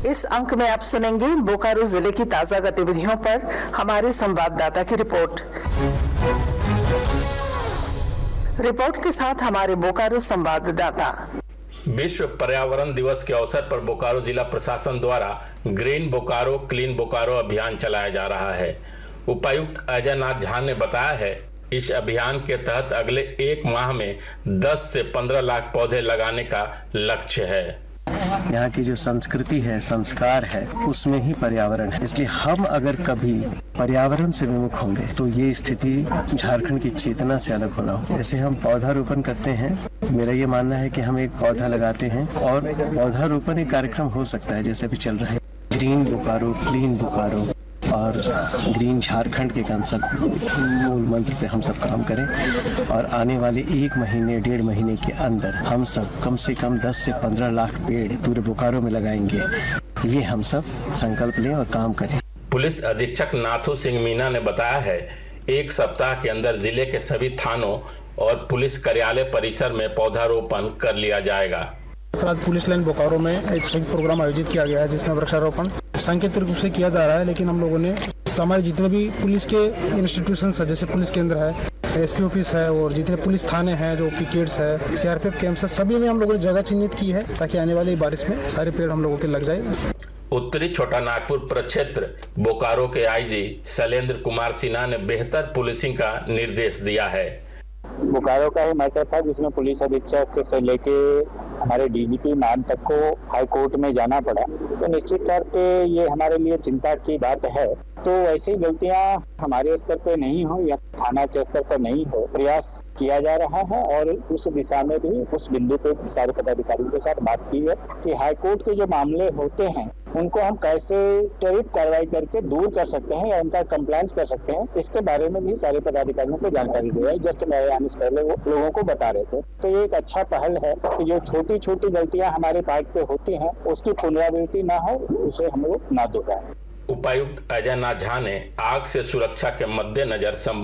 इस अंक में आप सुनेंगे बोकारो जिले की ताजा गतिविधियों पर हमारे संवाददाता की रिपोर्ट के साथ हमारे बोकारो संवाददाता। विश्व पर्यावरण दिवस के अवसर पर बोकारो जिला प्रशासन द्वारा ग्रीन बोकारो क्लीन बोकारो अभियान चलाया जा रहा है। उपायुक्त अजय नाथ झा ने बताया है, इस अभियान के तहत अगले 1 माह में 10 से 15 लाख पौधे लगाने का लक्ष्य है। यहाँ की जो संस्कृति है, संस्कार है, उसमें ही पर्यावरण है। इसलिए हम अगर कभी पर्यावरण से विमुख होंगे तो ये स्थिति झारखंड की चेतना से अलग होना हो। जैसे हम पौधारोपण करते हैं, मेरा ये मानना है कि हम एक पौधा लगाते हैं और पौधारोपण एक कार्यक्रम हो सकता है जैसे भी चल रहा है। ग्रीन बोकारो क्लीन बोकारो और ग्रीन झारखंड के कंसेप्ट मूल मंत्र पे हम सब काम करें और आने वाले 1 महीने 1.5 महीने के अंदर हम सब कम से कम 10 से 15 लाख पेड़ पूरे बोकारो में लगाएंगे। ये हम सब संकल्प लें और काम करें। पुलिस अधीक्षक नाथू सिंह मीना ने बताया है, 1 सप्ताह के अंदर जिले के सभी थानों और पुलिस कार्यालय परिसर में पौधारोपण कर लिया जाएगा। आज पुलिस लाइन बोकारो में एक संयुक्त प्रोग्राम आयोजित किया गया है जिसमें वृक्षारोपण सांकेतिक रूप से किया जा रहा है, लेकिन हम लोगों ने हमारे जितने भी पुलिस के इंस्टीट्यूशंस है, जैसे पुलिस केंद्र है, एसपी ऑफिस है और जितने पुलिस थाने हैं, जो पिकेट्स है, सीआरपीएफ कैंप्स है, सभी में हम लोगों ने जगह चिन्हित की है ताकि आने वाली बारिश में सारे पेड़ हम लोगों के लग जाए। उत्तरी छोटा नागपुर प्रक्षेत्र बोकारो के आईजी शैलेंद्र कुमार सिन्हा ने बेहतर पुलिसिंग का निर्देश दिया है। बोकारो का ही मैटर था जिसमें पुलिस अधीक्षक से लेके हमारे डीजीपी मैम तक को हाई कोर्ट में जाना पड़ा, तो निश्चित तौर पे ये हमारे लिए चिंता की बात है। तो ऐसी गलतियां हमारे स्तर पे नहीं हो या थाना के स्तर पर नहीं हो, प्रयास किया जा रहा है और उस दिशा में भी उस बिंदु पे सारे पदाधिकारियों के साथ बात की है कि हाई कोर्ट के जो मामले होते हैं उनको हम कैसे त्वरित कार्रवाई करके दूर कर सकते हैं या उनका कंप्लायंस कर सकते हैं, इसके बारे में भी सारे पदाधिकारियों को जानकारी दी है। जस्ट मेरे आने से पहले वो लोगों को बता रहे थे। तो ये एक अच्छा पहल है कि जो छोटी छोटी गलतियां हमारे पार्ट पे होती हैं उसकी पुनरावृत्ति ना हो, उसे हम लोग ना दोहराएं। उपायुक्त अजय नाथ झा ने आग से सुरक्षा के मद्देनजर